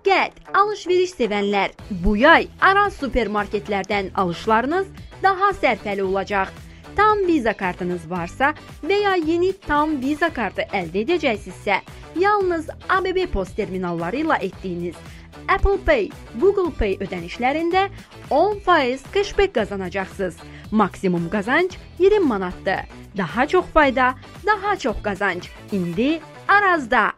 Diqqət! Alış-veriş sevənlər, bu yay Araz supermarketlərdən alışlarınız daha sərfəli olacaq. Tam Visa kartınız varsa və ya yeni tam Visa kartı əldə edəcəksinizsə, yalnız ABB post terminalları ilə etdiyiniz Apple Pay, Google Pay ödənişlərində 10% cashback qazanacaqsınız. Maksimum qazanc 20 manatdır. Daha çox fayda, daha çox qazanc. İndi Arazda.